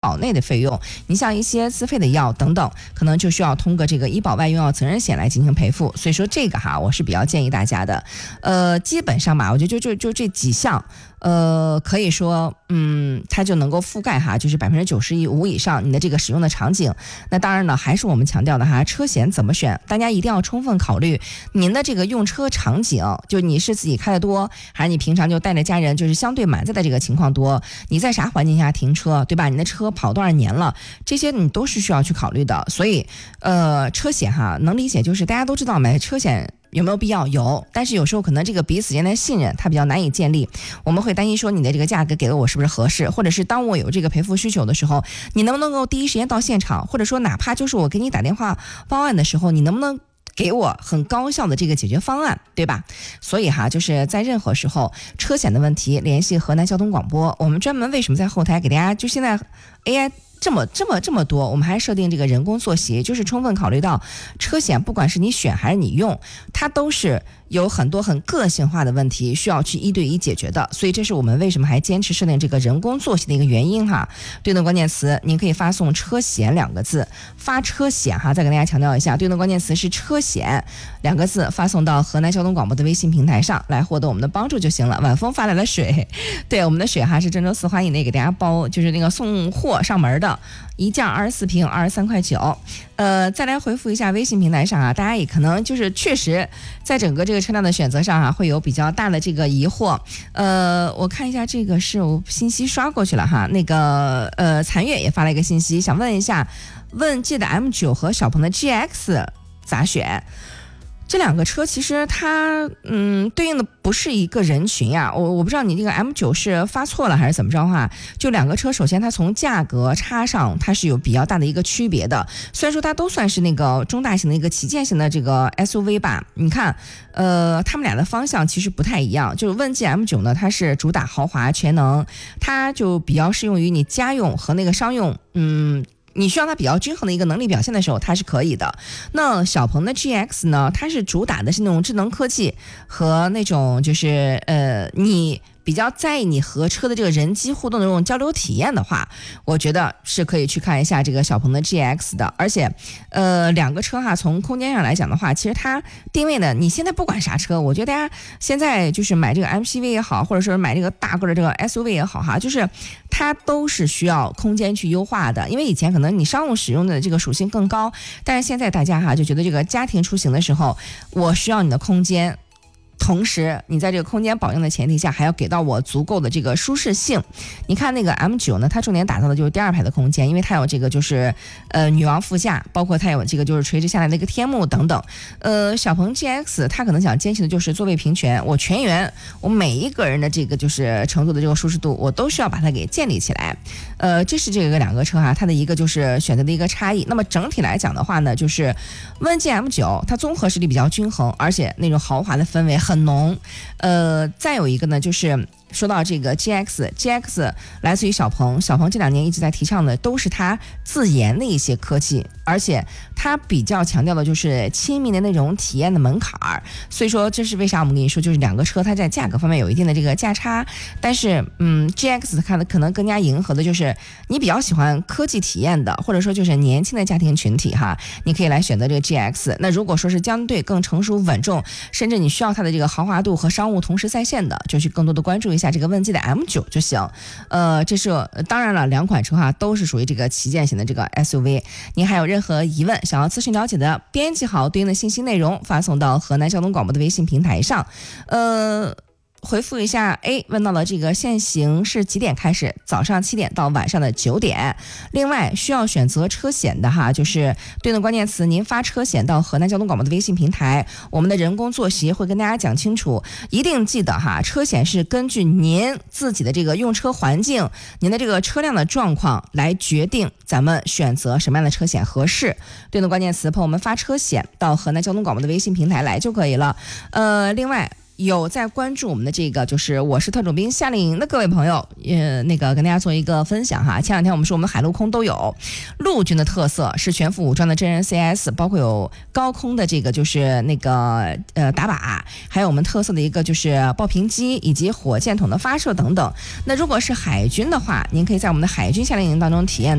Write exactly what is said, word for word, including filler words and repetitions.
保内的费用，你像一些自费的药等等，可能就需要通过这个医保外用药责任险来进行赔付。所以说这个哈，我是比较建议大家的。呃，基本上吧，我觉得就就就这几项。呃，可以说，嗯，它就能够覆盖哈，就是百分之九十五以上你的这个使用的场景。那当然了，还是我们强调的哈，车险怎么选，大家一定要充分考虑您的这个用车场景，就你是自己开的多，还是你平常就带着家人，就是相对满载的这个情况多，你在啥环境下停车，对吧？你的车跑多少年了，这些你都是需要去考虑的。所以，呃，车险哈，能理解，就是大家都知道买车险有没有必要？有，但是有时候可能这个彼此间的信任它比较难以建立，我们会担心说你的这个价格给了我是不是合适，或者是当我有这个赔付需求的时候，你能不能够第一时间到现场，或者说哪怕就是我给你打电话报案的时候，你能不能给我很高效的这个解决方案，对吧？所以哈，就是在任何时候车险的问题联系河南交通广播，我们专门为什么在后台给大家，就现在 A I这么这么这么多，我们还设定这个人工坐席，就是充分考虑到车险不管是你选还是你用，它都是有很多很个性化的问题需要去一对一解决的，所以这是我们为什么还坚持设定这个人工坐席的一个原因哈。对应的关键词您可以发送车险两个字，发车险哈，再跟大家强调一下，对应的关键词是车险两个字，发送到河南交通广播的微信平台上来获得我们的帮助就行了。晚风发来了水，对，我们的水哈是郑州四环以内给大家包，就是那个送货上门的，一件二十四瓶二十三块九。呃，再来回复一下微信平台上啊，大家也可能就是确实在整个这个车辆的选择上啊，会有比较大的这个疑惑。呃，我看一下这个是我信息刷过去了哈，那个呃残月也发了一个信息，想问一下，问界的 M 九 和小鹏的 G X 咋选？这两个车其实它嗯对应的不是一个人群呀，我我不知道你这个 M 九 是发错了还是怎么着哈。就两个车，首先它从价格差上它是有比较大的一个区别的，虽然说它都算是那个中大型的一个旗舰型的这个 S U V 吧，你看呃他们俩的方向其实不太一样。就是问界 M 九 呢，它是主打豪华全能，它就比较适用于你家用和那个商用，嗯你需要它比较均衡的一个能力表现的时候，它是可以的。那小鹏的 G X 呢，它是主打的是那种智能科技和那种就是呃你比较在意你和车的这个人机互动的这种交流体验的话，我觉得是可以去看一下这个小鹏的 G X 的。而且呃两个车哈，从空间上来讲的话，其实它定位的，你现在不管啥车，我觉得大家现在就是买这个 M P V 也好，或者说买这个大个的这个 S U V 也好哈，就是它都是需要空间去优化的。因为以前可能你商务使用的这个属性更高，但是现在大家哈就觉得这个家庭出行的时候，我需要你的空间，同时你在这个空间保证的前提下，还要给到我足够的这个舒适性。你看那个 M 九 呢，它重点打造的就是第二排的空间，因为它有这个就是呃女王副驾，包括它有这个就是垂直下来的一个天幕等等。呃小鹏 G X 它可能想坚持的就是座位平权，我全员我每一个人的这个就是乘坐的这个舒适度，我都需要把它给建立起来。呃这是这个两个车哈，它的一个就是选择的一个差异。那么整体来讲的话呢，就是问界 M 九 它综合实力比较均衡，而且那种豪华的氛围很浓。呃再有一个呢，就是说到这个 G X G X 来自于小鹏，小鹏这两年一直在提倡的都是它自研的一些科技，而且它比较强调的就是亲民的那种体验的门槛儿。所以说这是为啥我们跟你说，就是两个车它在价格方面有一定的这个价差，但是嗯 G X 看的可能更加迎合的就是你比较喜欢科技体验的，或者说就是年轻的家庭群体哈，你可以来选择这个 G X。 那如果说是相对更成熟稳重，甚至你需要它的这个豪华度和商务同时在线的，就去更多的关注一下这个问界的 M 九 就行。呃这是当然了，两款车哈都是属于这个旗舰型的这个 S U V。 您还有任何疑问想要咨询了解的，编辑好对应的信息内容发送到河南交通广播的微信平台上。呃回复一下 A 问到了这个限行是几点开始，早上七点到晚上的九点。另外需要选择车险的哈，就是对应的关键词您发车险到河南交通广播的微信平台，我们的人工坐席会跟大家讲清楚。一定记得哈，车险是根据您自己的这个用车环境，您的这个车辆的状况来决定咱们选择什么样的车险合适。对应的关键词朋友们发车险到河南交通广播的微信平台来就可以了。呃另外有在关注我们的这个就是我是特种兵夏令营的各位朋友，呃，那个跟大家做一个分享哈。前两天我们说我们海陆空都有，陆军的特色是全副武装的真人 C S， 包括有高空的这个就是那个呃打靶，还有我们特色的一个就是爆屏机以及火箭筒的发射等等。那如果是海军的话，您可以在我们的海军夏令营当中体验